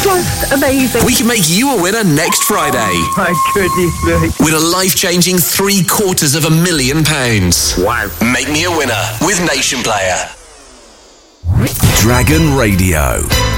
Just amazing. We can make you a winner next Friday. Oh, my goodness me. With a life-changing £750,000. Wow. Make me a winner with Nation Player. Dragon Radio.